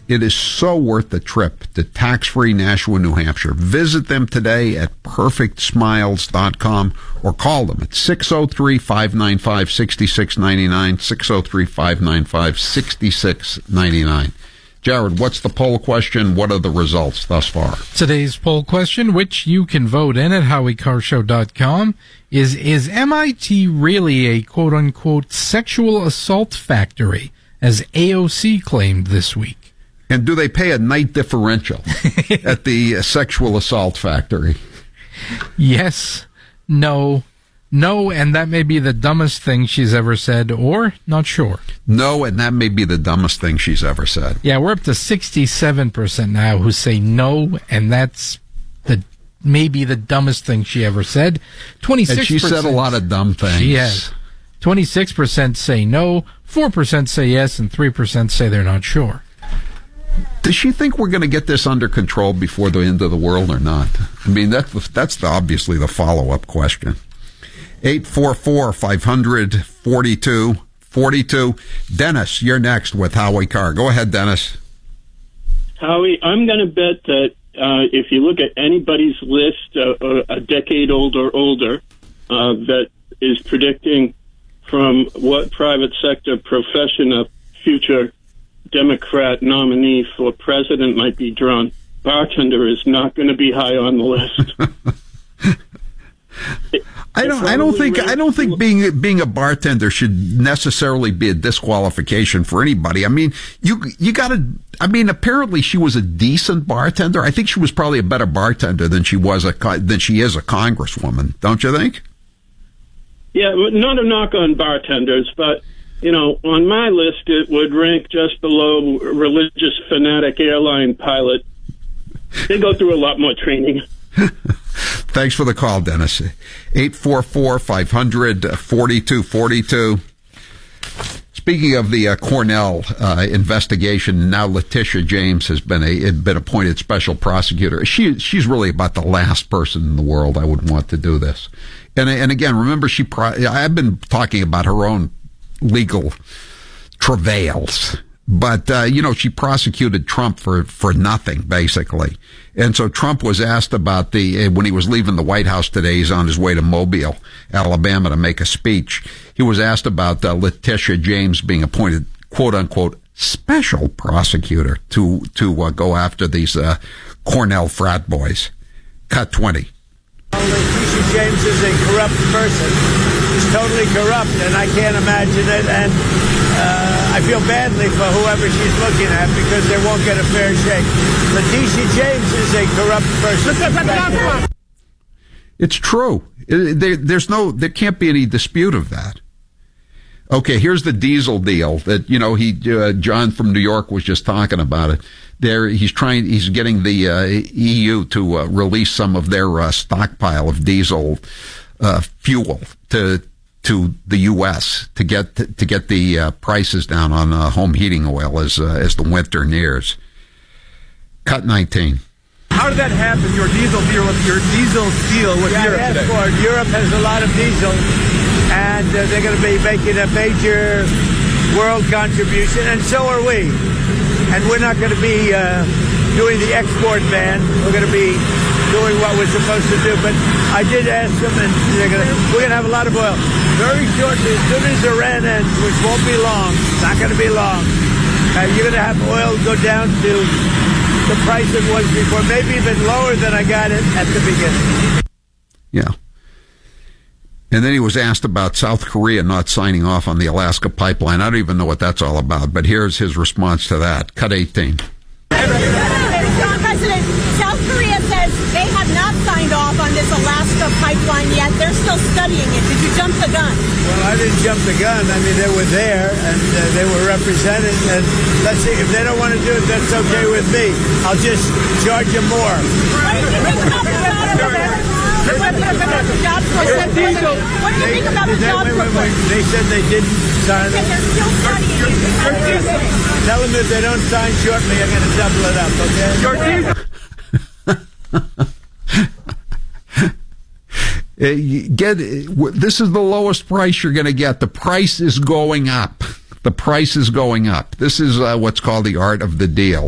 It is so worth the trip to tax-free Nashua, New Hampshire. Visit them today at perfectsmiles.com or call them at 603-595-6699, 603-595-6699. Jared, what's the poll question? What are the results thus far? Today's poll question, which you can vote in at HowieCarShow.com, is MIT really a quote-unquote sexual assault factory, as AOC claimed this week? And do they pay a night differential at the sexual assault factory? Yes, no, and that may be the dumbest thing she's ever said, or not sure. No, and that may be the dumbest thing she's ever said. Yeah, we're up to 67% now who say no, and that's maybe the dumbest thing she ever said. 26%. And she said a lot of dumb things. She has. 26% say no, 4% say yes, and 3% say they're not sure. Does she think we're going to get this under control before the end of the world or not? I mean, that's obviously the follow-up question. 844-500-4242. Dennis, you're next with Howie Carr. Go ahead, Dennis. Howie, I'm going to bet that if you look at anybody's list, a decade old or older, that is predicting from what private sector profession a future Democrat nominee for president might be drawn, bartender is not going to be high on the list. I don't think being a bartender should necessarily be a disqualification for anybody. I mean, you got to. I mean, apparently she was a decent bartender. I think she was probably a better bartender than she is a congresswoman. Don't you think? Yeah, not a knock on bartenders, but on my list it would rank just below religious fanatic airline pilot. They go through a lot more training. Thanks for the call, Dennis. 844-500-4242. Speaking of the Cornell investigation, now Letitia James has been appointed special prosecutor. She's really about the last person in the world I would want to do this. And again, remember, I've been talking about her own legal travails. But, she prosecuted Trump for nothing, basically. And so Trump was asked about when he was leaving the White House today, he's on his way to Mobile, Alabama, to make a speech. He was asked about Letitia James being appointed, quote unquote, special prosecutor to go after these Cornell frat boys. Cut 20. Letitia James is a corrupt person. She's totally corrupt, and I can't imagine it. And I feel badly for whoever she's looking at because they won't get a fair shake. Letitia James is a corrupt person. It's true. There can't be any dispute of that. Okay, here's the diesel deal that, John from New York was just talking about it. He's getting the EU to release some of their stockpile of diesel fuel to the U.S. to get the prices down on home heating oil as the winter nears. Cut 19. How did that happen? Your diesel deal with Europe today. Europe has a lot of diesel, and they're going to be making a major world contribution, and so are we. And we're not going to be doing the export ban. We're going to be doing what we're supposed to do. But I did ask them, and we're going to have a lot of oil. Very shortly, as soon as Iran ends, which won't be long, it's not going to be long, you're going to have oil go down to the price it was before, maybe even lower than I got it at the beginning. Yeah. And then he was asked about South Korea not signing off on the Alaska pipeline. I don't even know what that's all about, but here's his response to that. Cut 18. President, South Korea says they have not signed off on this Alaska pipeline yet. They're still studying it. Did you jump the gun? Well, I didn't jump the gun. I mean, they were there, and they were represented. And let's see, if they don't want to do it, that's okay with me. I'll just charge them more. What do you think about the job process? What do you think about the job process? They said they didn't sign it. They're still studying it. Tell them if they don't sign shortly, I'm going to double it up, okay? This is the lowest price you're going to get. The price is going up. The price is going up. This is what's called the art of the deal.